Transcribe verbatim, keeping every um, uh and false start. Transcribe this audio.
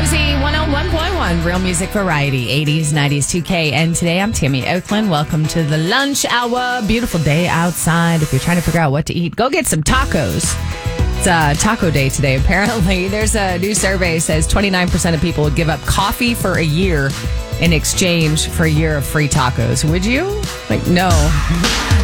Josie one oh one point one, Real Music Variety, eighties, nineties, two K. And today I'm Tammy Oakland. Welcome to the lunch hour. Beautiful day outside. If you're trying to figure out what to eat, go get some tacos. It's uh, taco day today. Apparently, there's a new survey that says twenty-nine percent of people would give up coffee for a year in exchange for a year of free tacos. Would you? Like, no.